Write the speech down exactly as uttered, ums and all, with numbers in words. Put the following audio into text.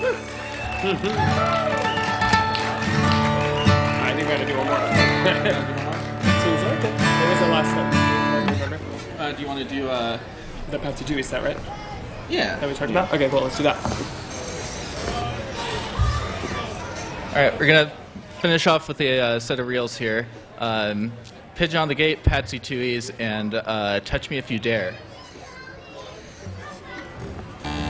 I think we gotta do one more. Seems like it. What was the last one? Do you remember? Uh, do you want to do uh The Patsy Dewey set, right? Yeah. That we talked yeah. about? Okay, cool, let's do that. All right, we're gonna finish off with a uh, set of reels here. Um, Pigeon on the Gate, Patsy Tuohys, and uh, Touch Me If You Dare.